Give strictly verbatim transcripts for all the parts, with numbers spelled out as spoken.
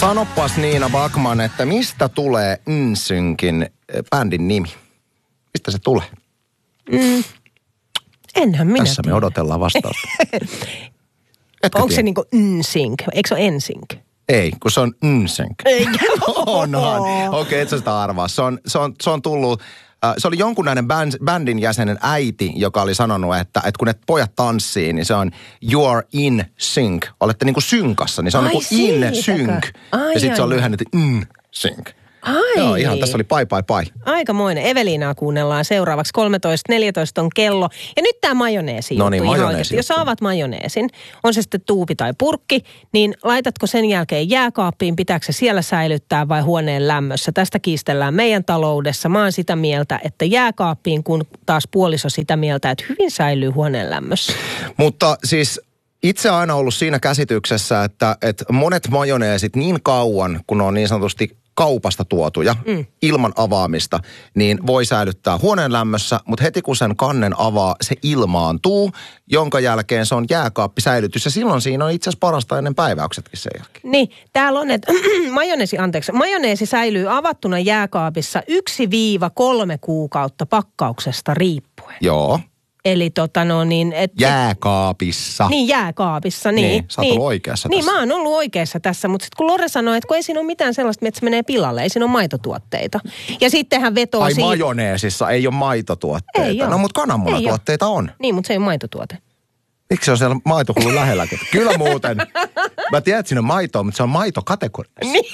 Sanopas Niina Backman, että mistä tulee N Syncin bändin nimi? Mistä se tulee? Mm. Enhän minä Tässä tiedä. me odotellaan vastausta. Onko se niinku N Sync? Eikö se ole N Sync? Ei, kun se on N Sync. Ei. Onhan. Okei, okay, et sä sitä arvaa. Se on, se on, se on tullut... Se oli jonkunlainen band, bändin jäsenen äiti, joka oli sanonut, että, että kun ne pojat tanssii, niin se on you are in sync. Olette niin kuin synkassa, niin se on Ai niin kuin in siitäkö? sync. Ai, ja sitten se on ai. lyhennetty in sync. Ai. Joo, ihan tässä oli pai pai pai. Aikamoinen. Eveliinaa kuunnellaan seuraavaksi. kolmetoista neljätoista on kello. Ja nyt tämä majoneesi No niin, juttu. Ihan majoneesi oikeasti. Jos juttu. avaat majoneesin, on se sitten tuupi tai purkki, niin laitatko sen jälkeen jääkaappiin, pitääkö se siellä säilyttää vai huoneen lämmössä? Tästä kiistellään meidän taloudessa. Mä oon sitä mieltä, että jääkaappiin, kun taas puoliso sitä mieltä, että hyvin säilyy huoneen lämmössä. Mutta siis itse aina ollut siinä käsityksessä, että, että monet majoneesit niin kauan, kun on niin sanotusti kaupasta tuotuja mm. ilman avaamista, niin voi säilyttää huoneen lämmössä, mutta heti kun sen kannen avaa, se ilmaantuu, jonka jälkeen se on jääkaappisäilytys. Ja silloin siinä on itse asiassa parasta ennen päiväyksetkin sen jälkeen. Niin, täällä on, että majoneesi, anteeksi, majoneesi säilyy avattuna jääkaapissa yksi viiva kolme kuukautta pakkauksesta riippuen. Joo. Eli tota no niin... Et, Jääkaapissa. Niin, jääkaapissa, niin. Niin, sä oot niin, ollut oikeassa Niin, tässä. mä oon ollut oikeassa tässä, mutta sitten kun Lore sanoi, että kun ei siinä ole mitään sellaista, että se menee pilalle, ei siinä ole maitotuotteita. Ja sitten hän vetoo Ai siitä... majoneesissa ei ole maitotuotteita. Ei oo. No, mutta kananmunatuotteita on. Niin, mutta se ei ole maitotuote. Miksi se on siellä maitohullun lähelläkin? Kyllä muuten. Mä tiedän, että siinä on maitoa, mutta se on maitokategoriassa. Niin.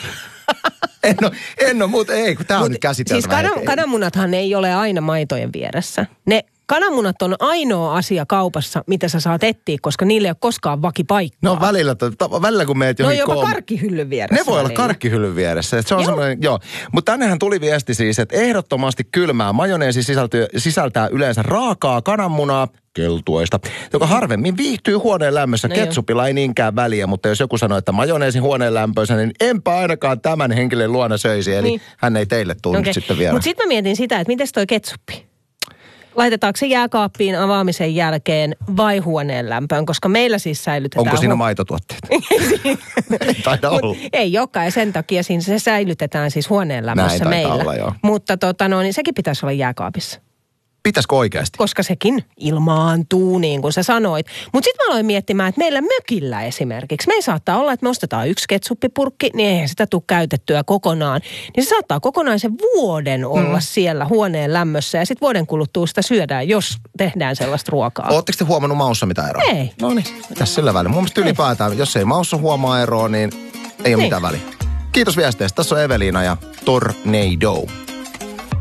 En ole, en ole, mutta ei, kun tää on Mut nyt käsiteltävä. Siis kanan, kananmunathan ei ole aina maitojen vieressä. Ne kananmunat on ainoa asia kaupassa, mitä sä saat etsiä, koska niillä ei ole koskaan vakipaikkaa. No välillä, ta- välillä kun meet No johonkin jopa koom- karkkihyllyn vieressä. Ne voi olla välillä. karkkihyllyn vieressä. Et se on Joo. semmoinen, joo. Mutta tännehän tuli viesti siis, että ehdottomasti kylmää majoneesi sisältyy, sisältää yleensä raakaa kananmunaa, keltuoista, joka harvemmin viihtyy huoneen lämmössä. No Ketsupilla ei niinkään väliä, mutta jos joku sanoo, että majoneesi huoneen lämpöisenä, niin enpä ainakaan tämän henkilön luona söisi. Eli Niin. hän ei teille tule Okei. nyt sitten vielä. Mutta sitten mä mietin sitä, että miten toi ketsuppi? Laitetaanko se jääkaappiin avaamisen jälkeen vai huoneen lämpöön? Koska meillä siis säilytetään... Onko siinä hu- maitotuotteet? Ei taida Mut olla. ei olekaan, ja sen takia siinä se säilytetään siis huoneen lämmössä Näin taitaa meillä. olla, joo. Mutta tota, no, niin sekin pitäisi olla jääkaapissa. Pitäisikö oikeasti? Koska sekin ilmaantuu, niin kuin sä sanoit. Mutta sitten mä aloin miettimään, että meillä mökillä esimerkiksi, me ei saattaa olla, että me ostetaan yksi ketsuppipurkki, niin eihän sitä tule käytettyä kokonaan. Niin se saattaa kokonaisen vuoden olla mm. siellä huoneen lämmössä, ja sitten vuoden kuluttua sitä syödään, jos tehdään sellaista ruokaa. Oletteko te huomannut maussa mitä eroa? Ei. No niin, mitäs sillä välillä? Mun mielestä ylipäätään, jos ei maussa huomaa eroa, niin ei ole Niin. mitään väliä. Kiitos viesteistä. Tässä on Eveliina ja Tornado.